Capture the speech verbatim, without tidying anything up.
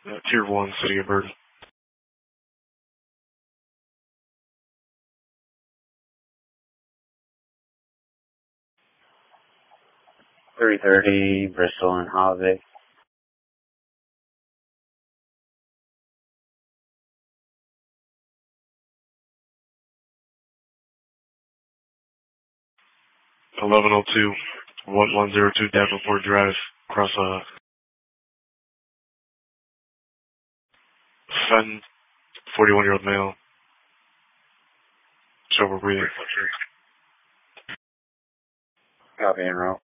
Uh, Tier one, City of Bird. three thirty, Bristol and Holiday. eleven oh two, one one zero two Davenport Drive, across uh, Fenton, forty-one-year-old male, sober breathing. Copy en route.